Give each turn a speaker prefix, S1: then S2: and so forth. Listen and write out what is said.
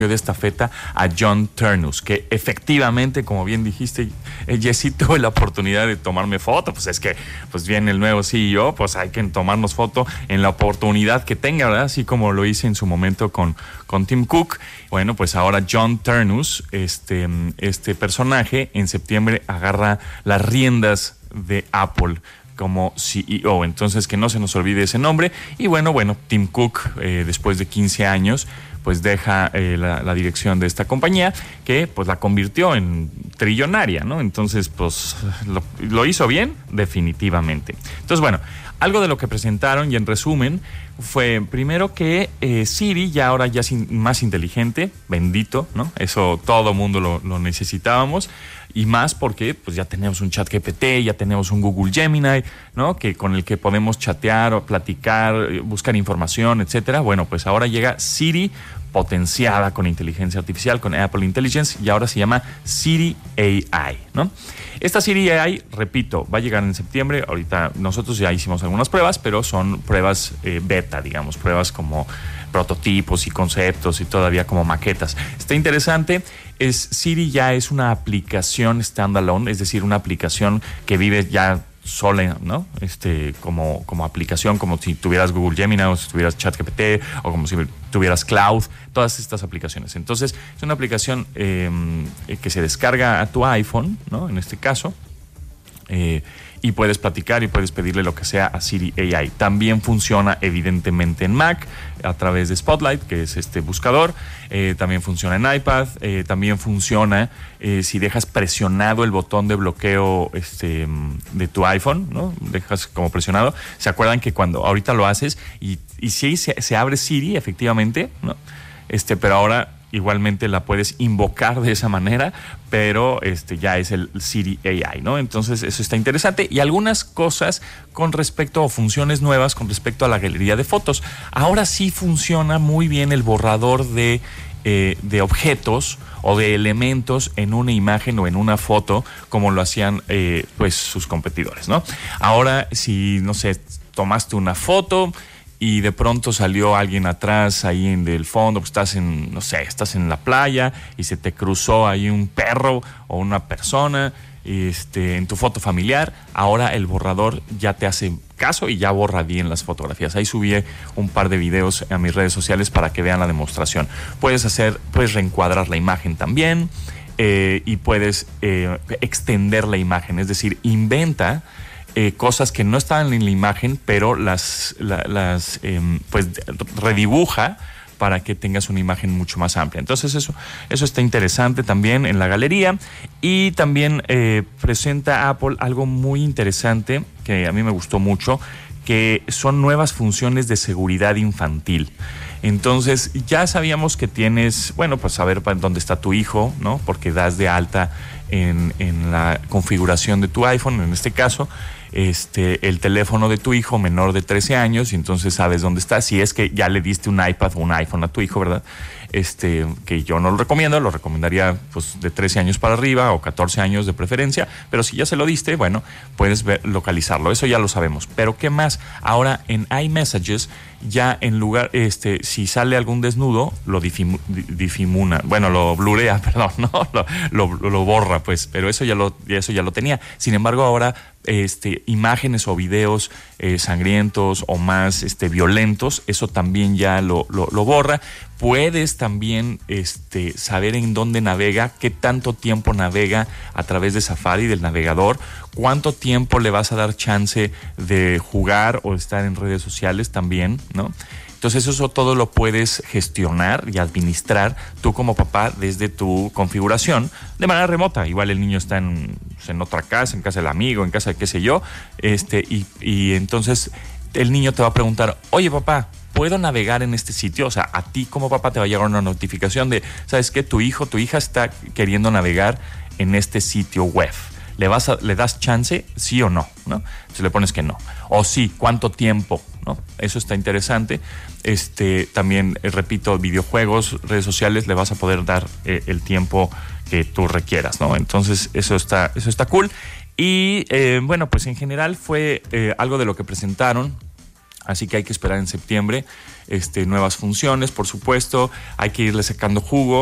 S1: de estafeta a John Ternus, que efectivamente, como bien dijiste, Jessy, tuve la oportunidad de tomarme foto. Pues es que pues viene el nuevo CEO, pues hay que tomarnos foto en la oportunidad que tenga, ¿verdad? Así como lo hice en su momento con Tim Cook. Bueno, pues ahora John Ternus, este personaje, en septiembre agarra las riendas de Apple como CEO. Entonces, que no se nos olvide ese nombre. Y bueno, Tim Cook, después de 15 años, pues deja la dirección de esta compañía, que pues la convirtió en trillonaria, ¿no? Entonces, pues lo hizo bien, definitivamente. Entonces, bueno, algo de lo que presentaron, y en resumen, fue primero que Siri ya ahora ya es más inteligente, bendito, ¿no? Eso todo mundo lo necesitábamos. Y más porque pues ya tenemos un ChatGPT, ya tenemos un Google Gemini, ¿no? Que con el que podemos chatear o platicar, buscar información, etcétera. Bueno, pues ahora llega Siri potenciada con inteligencia artificial, con Apple Intelligence, y ahora se llama Siri AI, ¿no? Esta Siri AI, repito, va a llegar en septiembre. Ahorita nosotros ya hicimos algunas pruebas, pero son pruebas beta, digamos, pruebas como prototipos y conceptos y todavía como maquetas. Está interesante. Siri ya es una aplicación standalone, es decir, una aplicación que vive ya sola, ¿no? Como aplicación, como si tuvieras Google Gemini o si tuvieras ChatGPT o como si tuvieras Cloud, todas estas aplicaciones. Entonces, es una aplicación que se descarga a tu iPhone, ¿no? En este caso, y puedes platicar y puedes pedirle lo que sea a Siri AI. También funciona evidentemente en Mac a través de Spotlight, que es este buscador. También funciona en iPad. También funciona si dejas presionado el botón de bloqueo de tu iPhone, ¿no? Dejas como presionado. ¿Se acuerdan que cuando ahorita lo haces y sí se abre Siri efectivamente, ¿no? Pero ahora igualmente la puedes invocar de esa manera, pero ya es el Siri AI, ¿no? Entonces eso está interesante. Y algunas cosas con respecto, o funciones nuevas con respecto a la galería de fotos. Ahora sí funciona muy bien el borrador de objetos o de elementos en una imagen o en una foto, como lo hacían pues sus competidores, ¿no? Ahora, si, no sé, tomaste una foto y de pronto salió alguien atrás ahí en el fondo, pues estás en la playa y se te cruzó ahí un perro o una persona en tu foto familiar, ahora el borrador ya te hace caso y ya borra bien las fotografías. Ahí subí un par de videos a mis redes sociales para que vean la demostración. Puedes reencuadrar la imagen también, y puedes extender la imagen, es decir, inventa cosas que no estaban en la imagen, pero las redibuja para que tengas una imagen mucho más amplia. Entonces eso está interesante también en la galería. Y también presenta Apple algo muy interesante que a mí me gustó mucho, que son nuevas funciones de seguridad infantil. Entonces ya sabíamos que tienes, pues saber dónde está tu hijo, ¿no? Porque das de alta en la configuración de tu iPhone, en este caso, el teléfono de tu hijo menor de 13 años, y entonces sabes dónde está. Si es que ya le diste un iPad o un iPhone a tu hijo, ¿verdad? Que yo no lo recomiendo, lo recomendaría pues de 13 años para arriba o 14 años de preferencia, pero si ya se lo diste, puedes localizarlo, eso ya lo sabemos. Pero ¿qué más? Ahora en iMessages, ya en lugar, si sale algún desnudo, lo difumina, lo blurea, perdón, ¿no? Lo borra, pues, pero eso ya lo tenía. Sin embargo, ahora imágenes o videos sangrientos o más violentos, eso también ya lo borra. Puedes también saber en dónde navega, qué tanto tiempo navega a través de Safari, del navegador, cuánto tiempo le vas a dar chance de jugar o estar en redes sociales también, ¿no? Entonces eso todo lo puedes gestionar y administrar tú como papá desde tu configuración de manera remota. Igual el niño está en otra casa, en casa del amigo, en casa de qué sé yo, y entonces el niño te va a preguntar: oye, papá, ¿puedo navegar en este sitio? O sea, a ti como papá te va a llegar una notificación de, ¿sabes qué? Tu hijo, tu hija está queriendo navegar en este sitio web. ¿Le das chance, sí o no? ¿No? Entonces le pones que no. O sí, ¿cuánto tiempo? ¿No? Eso está interesante. También, repito, videojuegos, redes sociales, le vas a poder dar el tiempo que tú requieras, ¿no? Entonces, eso está cool. Y, pues en general fue algo de lo que presentaron Así que hay que esperar en septiembre nuevas funciones, por supuesto. Hay que irle sacando jugo.